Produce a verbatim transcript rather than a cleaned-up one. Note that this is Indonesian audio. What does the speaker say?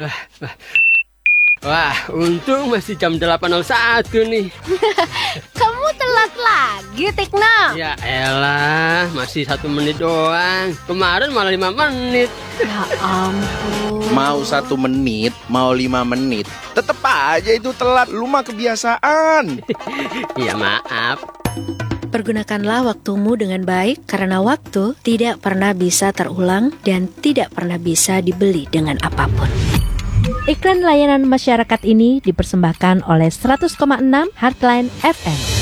Wah, untung masih jam delapan nol satu nih. Kamu telat lagi, Tikna. Ya elah, masih satu menit doang. Kemarin malah lima menit. Ya ampun. Mau satu menit, mau lima menit, tetep aja itu telat. Lu mah kebiasaan. Iya maaf. Pergunakanlah waktumu dengan baik karena waktu tidak pernah bisa terulang dan tidak pernah bisa dibeli dengan apapun. Iklan layanan masyarakat ini dipersembahkan oleh seratus koma enam Heartline F M.